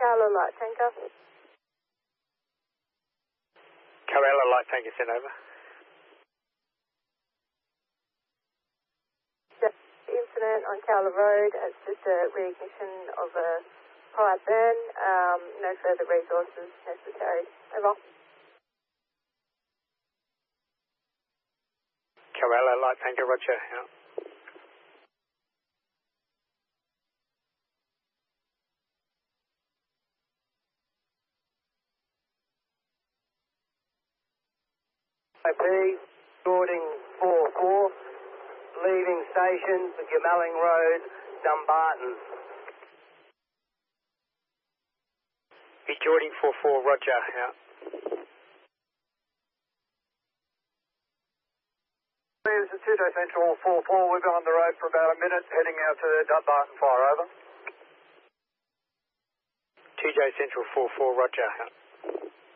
Carla Light Tanker. Carla Light Tanker sent over. Incident on Cowler Road. It's just a reignition of a pipe burn. No further resources necessary. Over. Carla Light Tanker, roger. Yeah. IP, boarding 4-4, leaving station, Gamelling Road, Dumbarton. Jordan 4-4, roger. Yeah. This is 2J Central 4-4. We've been on the road for about a minute, heading out to Dumbarton Fire, over. 2J Central 4-4, roger. Yeah.